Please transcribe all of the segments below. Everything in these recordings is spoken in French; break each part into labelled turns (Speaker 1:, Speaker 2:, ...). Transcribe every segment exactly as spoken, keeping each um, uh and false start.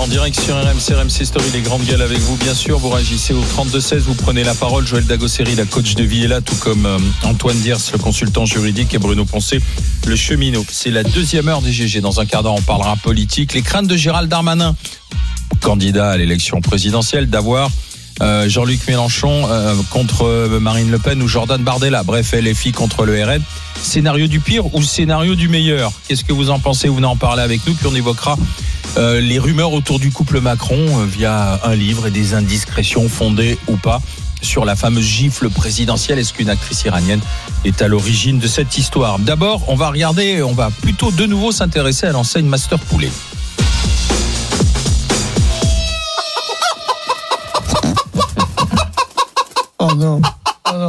Speaker 1: En direct sur R M C, R M C Story, les grandes gueules avec vous, bien sûr. Vous réagissez au trente-deux seize, vous prenez la parole. Joël Dagosseri, la coach de vie, est là, tout comme euh, Antoine Diers, le consultant juridique, et Bruno Poncet, le cheminot. C'est la deuxième heure des G G. Dans un quart d'heure, on parlera politique. Les craintes de Gérald Darmanin, candidat à l'élection présidentielle, d'avoir euh, Jean-Luc Mélenchon euh, contre euh, Marine Le Pen ou Jordan Bardella. Bref, L F I contre le R N. Scénario du pire ou scénario du meilleur? Qu'est-ce que vous en pensez? Vous venez en parler avec nous, puis on évoquera euh, les rumeurs autour du couple Macron euh, via un livre et des indiscrétions fondées ou pas sur la fameuse gifle présidentielle. Est-ce qu'une actrice iranienne est à l'origine de cette histoire? D'abord, on va regarder, on va plutôt de nouveau s'intéresser à l'enseigne Master Poulet.
Speaker 2: Oh non, oh non.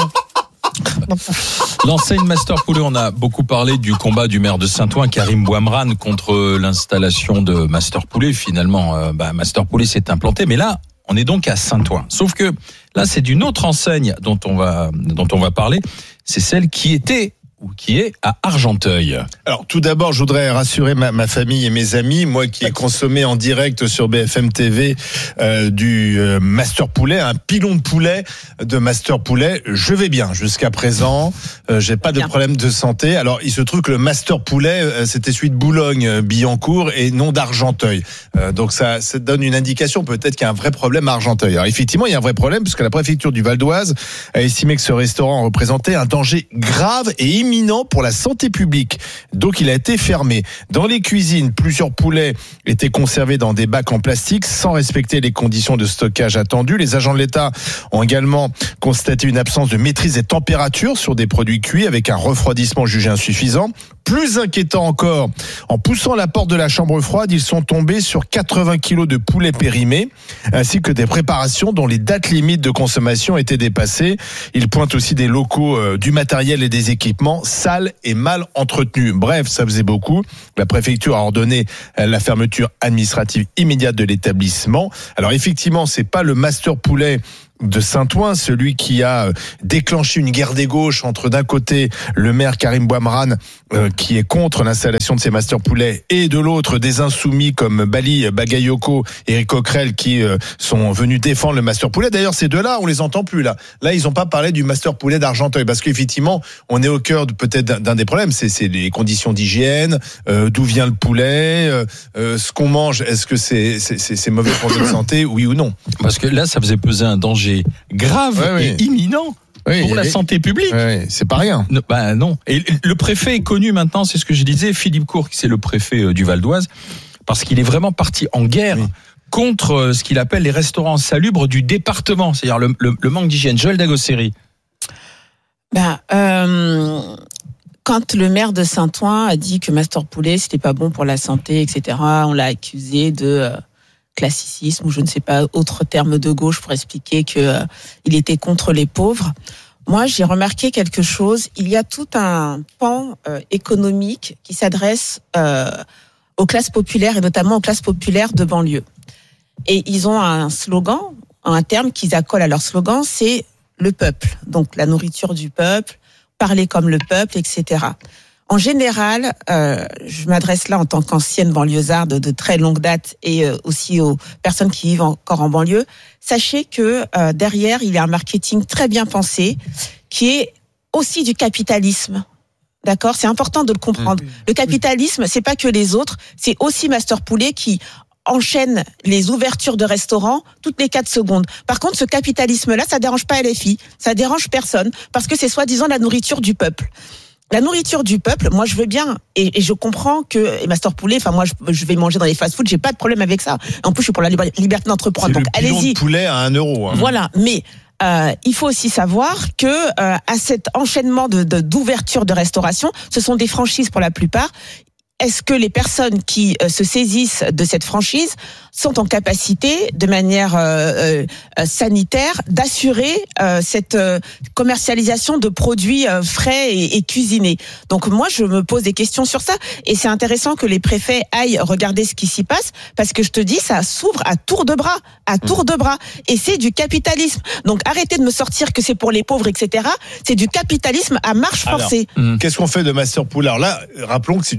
Speaker 1: L'enseigne Master Poulet, on a beaucoup parlé du combat du maire de Saint-Ouen, Karim Bouamrane, contre l'installation de Master Poulet. Finalement, euh, bah, Master Poulet s'est implanté, mais là, on est donc à Saint-Ouen. Sauf que là, c'est d'une autre enseigne dont on va dont on va parler. C'est celle qui était ou qui est à Argenteuil.
Speaker 2: Alors tout d'abord, je voudrais rassurer ma, ma famille et mes amis, moi qui ai consommé en direct sur B F M T V euh, du euh, Master Poulet, un pilon de poulet de Master Poulet. Je vais bien jusqu'à présent, euh, j'ai pas de problème de santé. Alors il se trouve que le Master Poulet, euh, c'était celui de Boulogne-Billancourt et non d'Argenteuil. Euh, donc ça, ça donne une indication peut-être qu'il y a un vrai problème à Argenteuil. Alors effectivement, il y a un vrai problème puisque la préfecture du Val d'Oise a estimé que ce restaurant représentait un danger grave et imminent pour la santé publique. Donc il a été fermé. Dans les cuisines, plusieurs poulets étaient conservés dans des bacs en plastique sans respecter les conditions de stockage attendues. Les agents de l'État ont également constaté une absence de maîtrise des températures sur des produits cuits avec un refroidissement jugé insuffisant. Plus inquiétant encore, en poussant la porte de la chambre froide, ils sont tombés sur quatre-vingts kilos de poulet périmé, ainsi que des préparations dont les dates limites de consommation étaient dépassées. Ils pointent aussi des locaux, euh, du matériel et des équipements sales et mal entretenus. Bref, ça faisait beaucoup. La préfecture a ordonné la fermeture administrative immédiate de l'établissement. Alors effectivement, c'est pas le Master Poulet de Saint-Ouen, celui qui a déclenché une guerre des gauches entre d'un côté le maire Karim Bouamrane euh, qui est contre l'installation de ces Master Poulets et de l'autre des insoumis comme Bali Bagayoko et Éric Coquerel qui euh, sont venus défendre le Master Poulet. D'ailleurs, ces deux-là, on les entend plus là. Là, ils n'ont pas parlé du Master Poulet d'Argenteuil parce qu'effectivement, on est au cœur de, peut-être d'un, d'un des problèmes, c'est, c'est les conditions d'hygiène, euh, d'où vient le poulet, euh, euh, ce qu'on mange, est-ce que c'est, c'est, c'est, c'est mauvais pour notre santé, oui ou non?
Speaker 1: Parce que là, ça faisait peser un danger grave ouais, et oui. imminent oui, pour la les... santé publique.
Speaker 2: Ouais, c'est pas rien.
Speaker 1: Ne, bah non. Et le préfet est connu maintenant, c'est ce que je disais, Philippe Cour, qui c'est le préfet du Val d'Oise, parce qu'il est vraiment parti en guerre oui. contre ce qu'il appelle les restaurants salubres du département, c'est-à-dire le, le, le manque d'hygiène. Joël Dagosseri.
Speaker 3: Ben, euh, quand le maire de Saint-Ouen a dit que Master Poulet c'était pas bon pour la santé, et cetera, on l'a accusé de euh, classicisme ou je ne sais pas, autre terme de gauche pour expliquer que euh, il était contre les pauvres. Moi, j'ai remarqué quelque chose. Il y a tout un pan euh, économique qui s'adresse euh, aux classes populaires et notamment aux classes populaires de banlieue. Et ils ont un slogan, un terme qu'ils accolent à leur slogan, c'est le peuple. Donc la nourriture du peuple, parler comme le peuple, et cetera. En général, euh, je m'adresse là en tant qu'ancienne banlieusarde de, de très longue date et euh, aussi aux personnes qui vivent encore en banlieue. Sachez que euh, derrière, il y a un marketing très bien pensé qui est aussi du capitalisme. D'accord ? C'est important de le comprendre. Oui. Le capitalisme, c'est pas que les autres, c'est aussi Master Poulet qui enchaîne les ouvertures de restaurants toutes les quatre secondes. Par contre, ce capitalisme-là, ça dérange pas L F I, ça dérange personne parce que c'est soi-disant la nourriture du peuple. La nourriture du peuple, moi je veux bien et, et je comprends que et Master Poulet, enfin moi je, je vais manger dans les fast-food, j'ai pas de problème avec ça. En plus je suis pour la liberté d'entreprendre.
Speaker 2: C'est
Speaker 3: donc
Speaker 2: le pilon
Speaker 3: allez-y.
Speaker 2: De poulet à un euro. Hein.
Speaker 3: Voilà, mais euh, il faut aussi savoir que euh, à cet enchaînement de, de d'ouverture de restauration, ce sont des franchises pour la plupart. Est-ce que les personnes qui euh, se saisissent de cette franchise sont en capacité, de manière euh, euh, sanitaire, d'assurer euh, cette euh, commercialisation de produits euh, frais et, et cuisinés? Donc moi, je me pose des questions sur ça. Et c'est intéressant que les préfets aillent regarder ce qui s'y passe, parce que je te dis, ça s'ouvre à tour de bras, à tour de bras. Et c'est du capitalisme. Donc arrêtez de me sortir que c'est pour les pauvres, et cetera. C'est du capitalisme à marche forcée.
Speaker 2: Alors, qu'est-ce qu'on fait de Master Poulet? Alors là, rappelons que c'est une franchise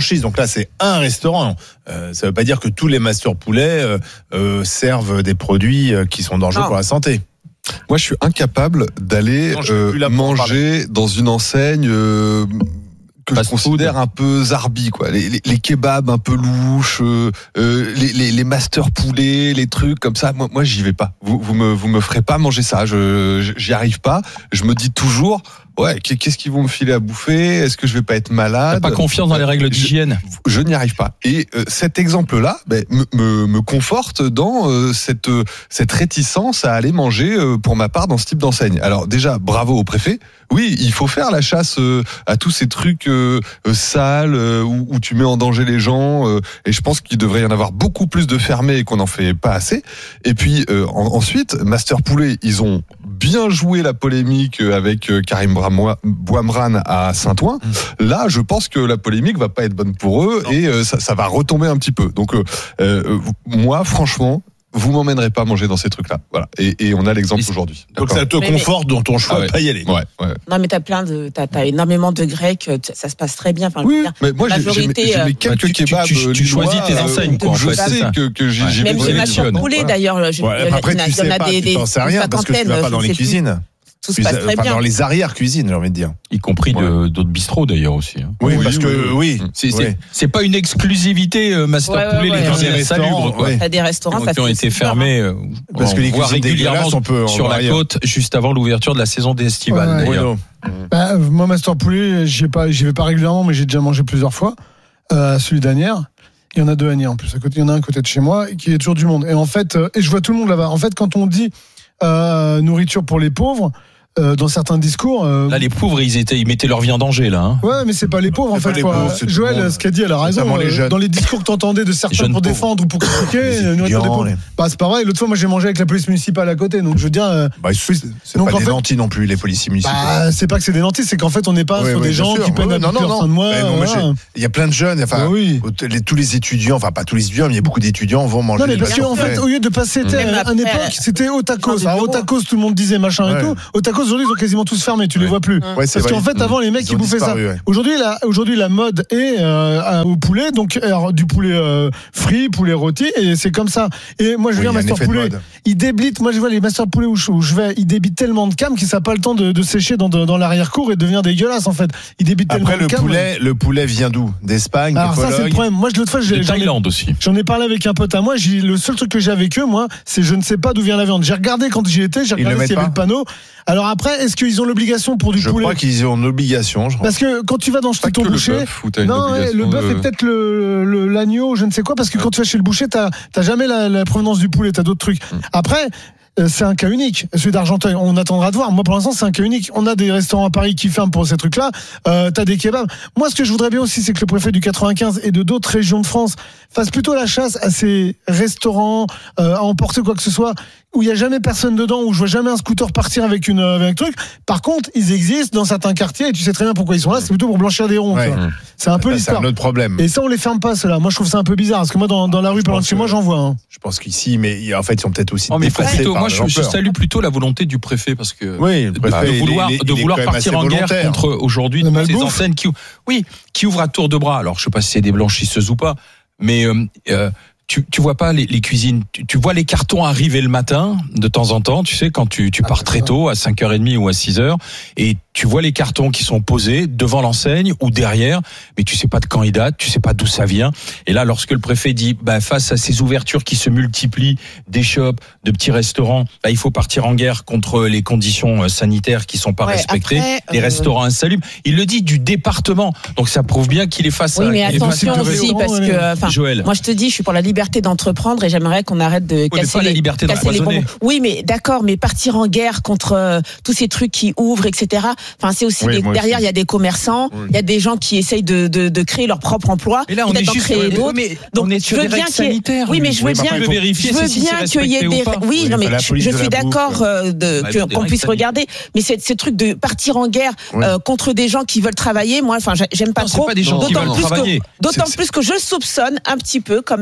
Speaker 2: franchise. Donc là, c'est un restaurant. Euh, ça veut pas dire que tous les Master Poulet euh, euh, servent des produits euh, qui sont dangereux
Speaker 3: non.
Speaker 2: pour la santé.
Speaker 4: Moi, je suis incapable d'aller
Speaker 2: Non, je
Speaker 4: euh,
Speaker 2: peux plus la
Speaker 4: manger dans une enseigne euh, que
Speaker 1: Fast
Speaker 4: je considère
Speaker 1: food.
Speaker 4: un peu zarbi, quoi. Les, les, les kebabs un peu louches, euh, euh, les, les, les master poulets, les trucs comme ça. Moi, moi, j'y vais pas. Vous, vous me, vous me ferez pas manger ça. Je, j'y arrive pas. Je me dis toujours, ouais, qu'est-ce qu'ils vont me filer à bouffer? Est-ce que je vais pas être malade?
Speaker 1: T'as pas confiance dans les règles d'hygiène?
Speaker 4: Je, je n'y arrive pas. Et euh, cet exemple-là ben, me, me, me conforte dans euh, cette, euh, cette réticence à aller manger, euh, pour ma part, dans ce type d'enseigne. Alors déjà, bravo au préfet. Oui, il faut faire la chasse euh, à tous ces trucs euh, euh, sales euh, où, où tu mets en danger les gens. Euh, et je pense qu'il devrait y en avoir beaucoup plus de fermés et qu'on n'en fait pas assez. Et puis euh, en, ensuite, Master Poulet, ils ont bien joué la polémique avec euh, Karim Bouamran à Saint-Ouen. Mmh. Là, je pense que la polémique va pas être bonne pour eux non. et euh, ça, ça va retomber un petit peu. Donc euh, euh, moi, franchement, vous m'emmènerez pas manger dans ces trucs-là. Voilà. Et, et on a l'exemple
Speaker 1: mais
Speaker 4: aujourd'hui.
Speaker 2: Donc
Speaker 4: D'accord.
Speaker 2: ça te
Speaker 3: mais
Speaker 2: conforte dans ton choix
Speaker 4: ah ouais.
Speaker 2: de pas y aller.
Speaker 4: Ouais, ouais.
Speaker 3: Non, mais t'as plein de, t'as, t'as énormément de Grecs, ça se passe très bien. Enfin,
Speaker 4: Oui,
Speaker 3: bien,
Speaker 4: mais moi j'ai,
Speaker 3: majorité,
Speaker 4: j'ai, j'ai mes
Speaker 3: euh,
Speaker 4: quelques
Speaker 1: tu- tu-
Speaker 4: kebabs.
Speaker 1: tu- tu
Speaker 4: lillois,
Speaker 1: choisis tes
Speaker 4: euh,
Speaker 1: enseignes, quoi,
Speaker 4: où
Speaker 1: en
Speaker 4: Je
Speaker 1: fait, c'est
Speaker 4: sais
Speaker 1: ça.
Speaker 4: que, que j'ai,
Speaker 1: Ouais.
Speaker 4: j'y vais
Speaker 3: même
Speaker 4: pas
Speaker 3: chez
Speaker 4: les
Speaker 3: Master
Speaker 4: sélectionner.
Speaker 3: Poulet,
Speaker 4: Voilà.
Speaker 3: d'ailleurs, je,
Speaker 2: Ouais,
Speaker 3: il y en a-
Speaker 2: après,
Speaker 3: il y en a-
Speaker 2: tu
Speaker 3: il y en
Speaker 2: sais
Speaker 3: a
Speaker 2: pas,
Speaker 3: des,
Speaker 2: tu
Speaker 3: des,
Speaker 2: t'en sais
Speaker 3: une
Speaker 2: rien parce que tu
Speaker 3: cinquantaine,
Speaker 2: vas pas
Speaker 3: je
Speaker 2: dans
Speaker 3: sais
Speaker 2: les
Speaker 3: plus.
Speaker 2: cuisines.
Speaker 3: Tout se passe très
Speaker 2: Enfin,
Speaker 3: bien.
Speaker 2: dans les arrières-cuisines, j'ai envie de dire.
Speaker 1: Y compris de, d'autres bistrots d'ailleurs aussi. hein.
Speaker 2: Oui,
Speaker 4: Oui,
Speaker 2: parce
Speaker 4: oui,
Speaker 2: que oui,
Speaker 1: C'est,
Speaker 2: oui.
Speaker 1: c'est, c'est pas une exclusivité euh, Master
Speaker 3: Ouais, ouais,
Speaker 1: Poulet,
Speaker 3: ouais,
Speaker 1: les
Speaker 3: ouais.
Speaker 1: cuisines
Speaker 2: Dans des
Speaker 1: salubres,
Speaker 2: restaurants,
Speaker 1: quoi.
Speaker 2: ouais.
Speaker 3: T'as des restaurants, ça
Speaker 1: qui ont
Speaker 3: fait
Speaker 1: été
Speaker 3: super, hein.
Speaker 1: fermés, euh,
Speaker 2: Parce
Speaker 1: on
Speaker 2: que les
Speaker 1: voit
Speaker 2: cuisines
Speaker 1: régulièrement
Speaker 2: dégueulasses, on peut en
Speaker 1: sur
Speaker 2: voir
Speaker 1: la
Speaker 2: ailleurs.
Speaker 1: côte juste avant l'ouverture de la saison des estivales.
Speaker 5: Ouais,
Speaker 2: Oui,
Speaker 1: d'ailleurs.
Speaker 2: non.
Speaker 5: Bah, moi, Master Poulet, j'y vais pas, j'y vais pas régulièrement, mais j'ai déjà mangé plusieurs fois. Euh, celui d'Anières. Il y en a deux à Nières en plus. À côté, il y en a un à côté de chez moi qui est toujours du monde. Et en fait, euh, et je vois tout le monde là-bas. En fait, quand on dit euh, nourriture pour les pauvres, euh, dans certains discours. Euh,
Speaker 1: Là, les pauvres, ils étaient, ils mettaient leur vie en danger, là. Hein.
Speaker 5: Ouais, mais c'est pas les pauvres en
Speaker 2: C'est pas
Speaker 5: fait.
Speaker 2: les
Speaker 5: Quoi.
Speaker 2: pauvres, c'est tout le
Speaker 5: Joël,
Speaker 2: monde.
Speaker 5: ce qu'a dit, elle a raison.
Speaker 2: Notamment les
Speaker 5: Euh,
Speaker 2: jeunes.
Speaker 5: Dans les discours que t'entendais de certains
Speaker 1: jeunes
Speaker 5: pour
Speaker 1: pauvres.
Speaker 5: défendre ou pour critiquer,
Speaker 2: Les
Speaker 5: euh, nourriture des
Speaker 2: étudiants,
Speaker 5: pauvres.
Speaker 2: les-
Speaker 5: Bah, c'est pas vrai. L'autre fois, moi, j'ai mangé avec la police municipale à côté. Donc, je veux dire, euh,
Speaker 2: Bah, c'est c'est
Speaker 5: Donc,
Speaker 2: pas
Speaker 5: en
Speaker 2: des
Speaker 5: fait-
Speaker 2: nantis non plus, les policiers municipaux.
Speaker 5: bah, c'est pas que c'est des nantis, c'est qu'en fait, on n'est pas
Speaker 2: Oui,
Speaker 5: sur
Speaker 2: oui,
Speaker 5: des
Speaker 2: bien
Speaker 5: gens
Speaker 2: sûr.
Speaker 5: qui peinent
Speaker 2: Oui,
Speaker 5: à
Speaker 2: non,
Speaker 5: boucler
Speaker 2: non,
Speaker 5: leur
Speaker 2: non.
Speaker 5: fin de mois.
Speaker 2: Ouais, non, mais
Speaker 5: voilà.
Speaker 2: j'ai- Il y a plein de jeunes, enfin,
Speaker 5: Bah oui.
Speaker 2: les- tous les étudiants, enfin pas tous les étudiants, mais il y a beaucoup d'étudiants vont manger
Speaker 5: Non, mais
Speaker 2: des
Speaker 5: parce qu'en
Speaker 2: Master
Speaker 5: fait,
Speaker 2: Poulet.
Speaker 5: au lieu de passer, tu sais,
Speaker 3: Même
Speaker 5: à
Speaker 3: après,
Speaker 5: une époque, c'était au tacos.
Speaker 3: fin
Speaker 5: Alors,
Speaker 3: du
Speaker 5: au
Speaker 3: bureau.
Speaker 5: tacos, tout le monde disait machin et
Speaker 2: Ouais.
Speaker 5: tout. Au tacos, aujourd'hui, ils ont quasiment tous fermé, tu les vois plus.
Speaker 2: Ouais, c'est
Speaker 5: Parce
Speaker 2: vrai.
Speaker 5: qu'en fait, avant, les mecs,
Speaker 2: Ils
Speaker 5: ils
Speaker 2: ont
Speaker 5: bouffaient
Speaker 2: disparu,
Speaker 5: ça.
Speaker 2: ouais.
Speaker 5: Aujourd'hui, la, aujourd'hui, la mode est euh, à- au poulet, donc alors, du poulet euh, frit, poulet rôti, et c'est comme ça. Et moi, je
Speaker 2: Oui,
Speaker 5: veux
Speaker 2: il y a
Speaker 5: dire,
Speaker 2: un
Speaker 5: Master
Speaker 2: effet de
Speaker 5: Poulet,
Speaker 2: mode.
Speaker 5: ils débilitent. Moi, je vois les Master Poulet où je, où je vais, ils débitent tellement de cam qu'ils n'ont pas le temps de, de sécher dans, dans l'arrière-cour et de devenir dégueulasse, en fait. Ils débitent
Speaker 2: Après,
Speaker 5: tellement
Speaker 2: le
Speaker 5: de cam.
Speaker 2: poulet, le poulet vient d'où? D'Espagne,
Speaker 5: Alors,
Speaker 2: de
Speaker 5: ça, c'est le
Speaker 2: Pologne?
Speaker 5: problème. Moi, je- l'autre fois, j'ai,
Speaker 1: De
Speaker 5: j'en ai-
Speaker 1: Thaïlande aussi.
Speaker 5: J'en ai parlé avec un pote à moi. J'ai, le seul truc que j'ai avec eux, moi, c'est je ne sais pas d'où vient la viande. J'ai regardé quand j'y étais, j'ai
Speaker 2: Ils le
Speaker 5: regardé
Speaker 2: mettent
Speaker 5: s'il y avait
Speaker 2: pas
Speaker 5: le panneau. Alors après, est-ce qu'ils ont l'obligation pour du
Speaker 2: Je
Speaker 5: poulet
Speaker 2: crois qu'ils ont une obligation, je crois.
Speaker 5: Parce que quand tu vas dans
Speaker 4: Pas
Speaker 5: chez ton
Speaker 4: que le
Speaker 5: boucher,
Speaker 4: bœuf, où t'as une
Speaker 5: non, ouais, le
Speaker 4: obligation
Speaker 5: bœuf
Speaker 4: de-
Speaker 5: est peut-être le, le- l'agneau, je ne sais quoi, parce que quand tu vas chez le boucher, t'as, t'as jamais la, la provenance du poulet, t'as d'autres trucs. Après. euh, C'est un cas unique, celui d'Argenteuil. On attendra de voir. Moi, pour l'instant, c'est un cas unique. On a des restaurants à Paris qui ferment pour ces trucs-là. Euh, t'as des kebabs. Moi, ce que je voudrais bien aussi, c'est que le préfet du quatre-vingt-quinze et de d'autres régions de France fasse plutôt la chasse à ces restaurants euh, à emporter quoi que ce soit où il y a jamais personne dedans, où je vois jamais un scooter partir avec une avec un truc. Par contre, ils existent dans certains quartiers et tu sais très bien pourquoi ils sont là. C'est plutôt pour blanchir des ronds.
Speaker 2: Ouais.
Speaker 5: Tu vois. C'est un peu
Speaker 2: Ça, c'est
Speaker 5: l'histoire.
Speaker 2: un autre problème.
Speaker 5: Et ça, on les ferme pas, ceux-là. Moi, je trouve ça un peu bizarre parce que moi, dans, dans la rue,
Speaker 2: Je
Speaker 5: par
Speaker 2: pense
Speaker 5: de chez moi,
Speaker 2: que-
Speaker 5: j'en vois. Hein.
Speaker 2: Je pense qu'ici, mais en fait, ils sont peut-être aussi
Speaker 1: Oh, mais
Speaker 2: dépassés
Speaker 1: plutôt,
Speaker 2: par
Speaker 1: moi, je, je
Speaker 2: l'ampleur.
Speaker 1: salue plutôt la volonté du préfet parce que
Speaker 2: Oui, le
Speaker 1: de,
Speaker 2: préfet,
Speaker 1: de
Speaker 2: il est-
Speaker 1: vouloir,
Speaker 2: il est-
Speaker 1: de
Speaker 2: il est
Speaker 1: vouloir
Speaker 2: quand même
Speaker 1: partir
Speaker 2: assez
Speaker 1: en guerre
Speaker 2: volontaire.
Speaker 1: contre aujourd'hui
Speaker 5: La
Speaker 1: toutes ces
Speaker 5: malbouffe.
Speaker 1: enseignes qui, ou- oui, qui ouvrent à tour de bras. Alors, je sais pas si c'est des blanchisseuses ou pas, mais euh, euh, tu, tu vois pas les, les cuisines, tu, tu vois les cartons arriver le matin, de temps en temps, tu sais, quand tu, tu pars très tôt, à cinq heures trente ou à six heures, et tu vois les cartons qui sont posés devant l'enseigne ou derrière, mais tu sais pas de quand ils datent, tu sais pas d'où ça vient. Et là, lorsque le préfet dit, bah, face à ces ouvertures qui se multiplient, des shops, de petits restaurants, bah, il faut partir en guerre contre les conditions sanitaires qui sont pas
Speaker 3: Ouais,
Speaker 1: respectées,
Speaker 3: après,
Speaker 1: les
Speaker 3: euh,
Speaker 1: restaurants insalubres. Il le dit du département, donc ça prouve bien qu'il est face
Speaker 3: Oui,
Speaker 1: à.
Speaker 3: mais
Speaker 1: qu'il est face
Speaker 3: attention
Speaker 1: à-
Speaker 3: aussi, parce
Speaker 5: ouais.
Speaker 3: que, enfin,
Speaker 1: Joël.
Speaker 3: moi je te dis, je suis pour la liberté d'entreprendre et j'aimerais qu'on arrête de
Speaker 1: mais
Speaker 3: casser
Speaker 1: pas la
Speaker 3: les,
Speaker 1: liberté
Speaker 3: casser les
Speaker 1: d'empoisonner.
Speaker 3: bonbons. Oui, mais d'accord, mais partir en guerre contre euh, tous ces trucs qui ouvrent, et cetera. Enfin, c'est aussi
Speaker 2: Oui,
Speaker 3: des-
Speaker 2: moi
Speaker 3: derrière,
Speaker 2: aussi.
Speaker 3: il y a des commerçants, il
Speaker 2: Oui.
Speaker 3: y a des gens qui essayent de, de, de créer leur propre emploi.
Speaker 1: Et là, on
Speaker 3: peut-être
Speaker 1: est
Speaker 3: d'en
Speaker 1: juste
Speaker 3: créer
Speaker 1: sur-
Speaker 3: d'autres.
Speaker 1: mais
Speaker 3: Donc,
Speaker 1: on est
Speaker 3: je
Speaker 1: sur
Speaker 3: veux
Speaker 1: des
Speaker 3: bien
Speaker 1: règles
Speaker 3: qu'il y ait-
Speaker 1: sanitaires.
Speaker 3: Oui, mais je veux
Speaker 1: Oui,
Speaker 3: bien.
Speaker 1: je veux vérifier
Speaker 3: je veux
Speaker 1: si c'est
Speaker 3: bien qu'il y ait
Speaker 1: respecté
Speaker 3: des.
Speaker 1: ou pas.
Speaker 3: Oui,
Speaker 2: Oui,
Speaker 3: non,
Speaker 2: il
Speaker 3: mais
Speaker 2: faut la
Speaker 3: je,
Speaker 2: police
Speaker 3: je
Speaker 2: de
Speaker 3: suis
Speaker 2: la bouffe.
Speaker 3: d'accord euh, de,
Speaker 1: Bah,
Speaker 3: que-
Speaker 1: pour des
Speaker 3: qu'on
Speaker 1: règles
Speaker 3: puisse
Speaker 1: sanitaires.
Speaker 3: regarder. Mais c'est ces trucs de partir en guerre
Speaker 2: Oui.
Speaker 3: euh, contre des gens qui veulent travailler. Moi, enfin, j'ai- j'aime pas
Speaker 1: Non, c'est
Speaker 3: trop.
Speaker 1: pas des gens qui
Speaker 3: D'autant
Speaker 1: veulent
Speaker 3: plus que-
Speaker 1: travailler.
Speaker 3: D'autant
Speaker 4: C'est-
Speaker 3: plus que je soupçonne un petit peu quand même que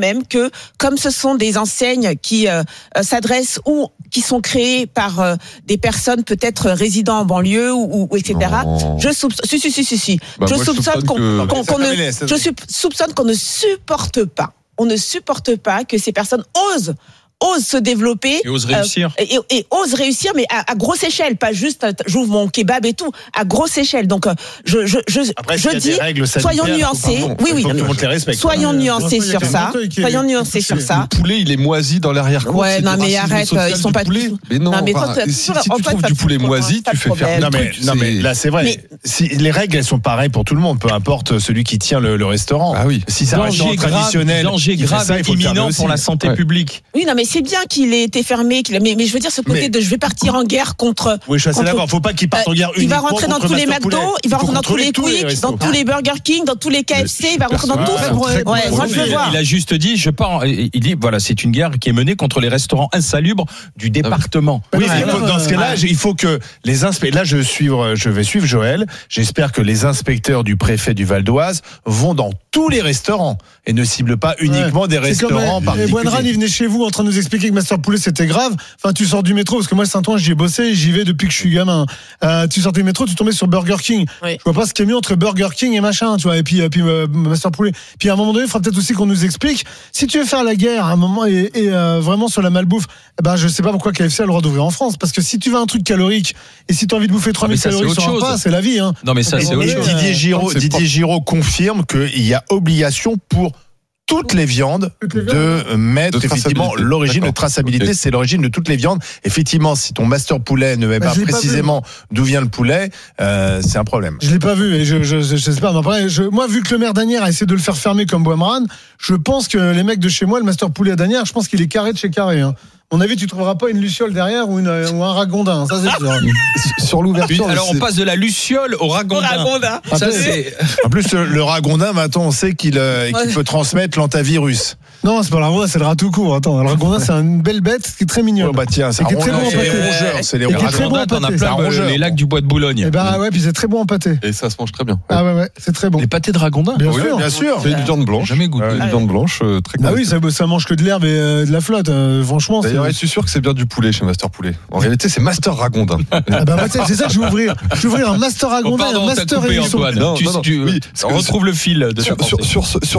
Speaker 3: banlieue, comme ce sont des enseignes qui euh, s'adressent ou qui sont créées par euh, des personnes peut-être résidant en banlieue ou, ou et cetera.
Speaker 4: Non.
Speaker 3: Je soupçonne, si si si si si.
Speaker 4: Bah,
Speaker 3: je
Speaker 4: moi, je
Speaker 3: soupçonne
Speaker 4: soupçonne
Speaker 3: qu'on,
Speaker 4: que-
Speaker 3: qu'on, qu'on ne,
Speaker 2: terminé, ça
Speaker 3: je sup- soupçonne qu'on ne supporte pas. On ne supporte pas que ces personnes osent osent se développer
Speaker 1: Et ose réussir.
Speaker 3: euh, et, et osent réussir, mais à, à grosse échelle, pas juste euh, j'ouvre mon kebab et tout, à grosse échelle. Donc euh, je je je,
Speaker 2: Après,
Speaker 3: je
Speaker 2: s'il y a
Speaker 3: dis
Speaker 2: des règles
Speaker 3: soyons
Speaker 2: sanitaires,
Speaker 3: nuancés.
Speaker 2: pardon,
Speaker 3: Oui oui.
Speaker 2: il faut que tout le monde les respecte.
Speaker 3: Soyons
Speaker 5: Ouais,
Speaker 3: nuancés
Speaker 5: il y a
Speaker 3: sur
Speaker 5: quelqu'un
Speaker 3: ça.
Speaker 5: d'autre qui est-
Speaker 3: Soyons nuancés sur ça.
Speaker 4: Le poulet, il est moisi dans l'arrière-cour.
Speaker 3: Ouais,
Speaker 4: c'est
Speaker 3: non,
Speaker 4: du
Speaker 3: mais
Speaker 4: racisme
Speaker 3: arrête,
Speaker 4: social
Speaker 3: ils sont
Speaker 4: du
Speaker 3: pas
Speaker 4: poulet.
Speaker 3: tous-
Speaker 4: Mais non,
Speaker 3: Non, mais
Speaker 4: enfin,
Speaker 3: quand tu-
Speaker 4: si,
Speaker 3: en
Speaker 4: si
Speaker 3: fait,
Speaker 4: tu trouves
Speaker 3: pas
Speaker 4: du
Speaker 3: de
Speaker 4: poulet
Speaker 3: problème,
Speaker 4: moisi,
Speaker 3: pas
Speaker 4: tu
Speaker 3: de
Speaker 4: fais faire
Speaker 3: problème.
Speaker 2: Non
Speaker 4: le
Speaker 2: mais,
Speaker 4: truc.
Speaker 2: non mais
Speaker 4: c'est-
Speaker 2: là c'est vrai.
Speaker 3: Mais-
Speaker 2: Si les règles elles sont pareilles pour tout le monde, peu importe celui qui tient le, le restaurant.
Speaker 4: Ah oui.
Speaker 2: Si c'est un restaurant
Speaker 1: Danger grave,
Speaker 2: traditionnel,
Speaker 1: danger
Speaker 2: qui fait
Speaker 1: grave
Speaker 2: ça, il
Speaker 1: et
Speaker 2: faut le faire
Speaker 1: imminent
Speaker 2: aussi.
Speaker 1: pour la santé
Speaker 4: Ouais.
Speaker 1: publique.
Speaker 3: Oui, non, mais c'est bien qu'il ait été fermé, qu'il a- mais, mais je veux dire ce côté
Speaker 2: Mais-
Speaker 3: de je vais partir en guerre contre.
Speaker 2: Oui, je suis assez
Speaker 3: contre-
Speaker 2: d'accord. Faut pas qu'il parte en
Speaker 3: Euh,
Speaker 2: guerre
Speaker 3: il va
Speaker 2: uniquement
Speaker 3: rentrer dans
Speaker 2: contre
Speaker 3: tous les
Speaker 2: Master
Speaker 3: McDo,
Speaker 2: Poulet.
Speaker 3: il va
Speaker 2: faut
Speaker 3: rentrer dans tous
Speaker 2: contrôler
Speaker 3: les
Speaker 2: tous les
Speaker 3: Quick,
Speaker 2: restos.
Speaker 3: dans tous les Burger King, dans tous les K F C, il va rentrer dans
Speaker 4: Personne-
Speaker 3: tous.
Speaker 2: Ouais,
Speaker 5: pour-
Speaker 3: Ouais,
Speaker 5: pour-
Speaker 3: moi je veux
Speaker 1: il,
Speaker 3: voir.
Speaker 1: il a juste dit, je pars. Il dit, voilà, c'est une guerre qui est menée contre les restaurants insalubres du département.
Speaker 2: Oui,
Speaker 5: Ouais,
Speaker 2: mais il
Speaker 5: ouais,
Speaker 2: faut- dans
Speaker 5: ouais,
Speaker 2: ce cas-là, il faut que les inspecteurs. Là, je, suivre, je vais suivre Joël. J'espère que les inspecteurs du préfet du Val d'Oise vont dans tous les restaurants et ne ciblent pas uniquement des
Speaker 5: C'est comme,
Speaker 2: restaurants
Speaker 5: euh,
Speaker 2: particuliers.
Speaker 5: Buenran, il venait chez vous en train de nous expliquer que Master Poulet c'était grave. Enfin, tu sors du métro, parce que moi, Saint-Ouen, j'y ai bossé, j'y vais depuis que je suis gamin. Euh, tu sortais du métro, tu tombais sur Burger King.
Speaker 3: Oui.
Speaker 5: Je vois pas ce qui est mieux entre Burger King et machin, tu vois, et puis, et puis euh, Master Poulet. Puis à un moment donné, il faudra peut-être aussi qu'on nous explique, si tu veux faire la guerre à un moment et, et euh, vraiment sur la malbouffe, eh ben, je sais pas pourquoi K F C a le droit d'ouvrir en France. Parce que si tu veux un truc calorique, et si tu as envie de bouffer trois
Speaker 1: Ah, mais
Speaker 5: mille
Speaker 1: ça, c'est
Speaker 5: calories
Speaker 1: autre
Speaker 5: sur un
Speaker 1: chose.
Speaker 5: repas, c'est la vie, hein.
Speaker 1: Non, mais ça,
Speaker 5: Et
Speaker 1: c'est
Speaker 5: on
Speaker 1: autre
Speaker 5: est-
Speaker 2: Et
Speaker 1: chose.
Speaker 2: Didier Giraud,
Speaker 4: c'est
Speaker 2: Didier Giraud confirme qu'il y a obligation pour toutes les viandes
Speaker 5: Toutes les
Speaker 2: de mettre
Speaker 4: De
Speaker 2: effectivement
Speaker 4: traçabilité.
Speaker 2: l'origine de
Speaker 4: D'accord.
Speaker 2: traçabilité,
Speaker 4: Ok.
Speaker 2: c'est l'origine de toutes les viandes. Effectivement, si ton master poulet ne met
Speaker 5: Bah,
Speaker 2: pas
Speaker 5: je l'ai pas
Speaker 2: précisément d'où vient le poulet, euh, c'est un problème.
Speaker 5: Je l'ai pas vu et je je je, je sais pas. Mais après, je, moi, vu que le maire d'Anières a essayé de le faire fermer comme Boimran, je pense que les mecs de chez moi, le Master Poulet à d'Anières, je pense qu'il est carré de chez carré. Hein. À mon avis, tu trouveras pas une luciole derrière ou, une, ou un ragondin. Ça, c'est sûr.
Speaker 4: Sur l'ouverture.
Speaker 1: Alors, on
Speaker 4: c'est-
Speaker 1: passe de la luciole au ragondin.
Speaker 3: Ragondin.
Speaker 1: Ça,
Speaker 5: Après-
Speaker 1: c'est.
Speaker 2: En plus, le le ragondin, maintenant, on sait qu'il euh, qu'il
Speaker 3: Ouais.
Speaker 2: peut transmettre l'antavirus.
Speaker 5: Non, c'est pas la ragondin, c'est le rat tout court. Attends, le ragondin, c'est une belle bête qui est très mignonne.
Speaker 2: Oh, bah tiens, c'est
Speaker 5: Et qui est très bon en
Speaker 2: c'est les
Speaker 5: pâté.
Speaker 2: rongeurs, c'est les
Speaker 5: Et qui est
Speaker 2: rongeurs.
Speaker 5: très bon en
Speaker 1: Ragondin, t'en as
Speaker 5: pâté.
Speaker 1: plein,
Speaker 2: C'est un
Speaker 1: euh,
Speaker 2: rongeur.
Speaker 1: les lacs du bois de Boulogne.
Speaker 5: Et bah ouais, puis c'est très bon en pâté.
Speaker 4: Et ça se mange très bien.
Speaker 5: Ah ouais, ouais, c'est très bon.
Speaker 1: Les pâtés de ragondin.
Speaker 5: Bien
Speaker 2: Oui,
Speaker 5: sûr.
Speaker 2: bien sûr.
Speaker 4: C'est une viande blanche.
Speaker 1: Jamais goûté.
Speaker 4: Une viande blanche euh, très
Speaker 5: Ah
Speaker 4: correcte.
Speaker 5: oui, ça, ça mange que de l'herbe et euh, de la flotte. euh, franchement, c'est.
Speaker 4: D'ailleurs, es-tu sûr que c'est bien du poulet chez Master Poulet? En réalité, c'est Master Ragondin.
Speaker 5: Ah bah, bah, tiens, c'est ça que je vais ouvrir. Je vais ouvrir un Master
Speaker 1: Oh,
Speaker 5: ragondin et un
Speaker 1: pardon, t'as
Speaker 5: Master
Speaker 1: coupé
Speaker 5: hérisson.
Speaker 1: Antoine.
Speaker 4: Non,
Speaker 1: tu,
Speaker 4: non, non.
Speaker 1: tu-
Speaker 4: Oui, parce que
Speaker 1: retrouve le fil de ta
Speaker 4: sur, sur,
Speaker 1: pensée.
Speaker 4: sur, ce- sur